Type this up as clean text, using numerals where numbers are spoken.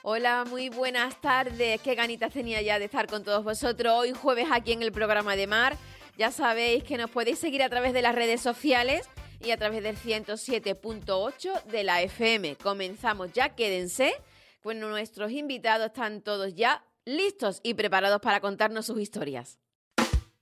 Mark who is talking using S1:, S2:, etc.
S1: Hola, muy buenas tardes. Qué ganitas tenía ya de estar con todos vosotros hoy jueves aquí en el programa de Mar. Ya sabéis que nos podéis seguir a través de las redes sociales y a través del 107.8 de la FM. Comenzamos ya, quédense. Pues nuestros invitados están todos ya listos y preparados para contarnos sus historias.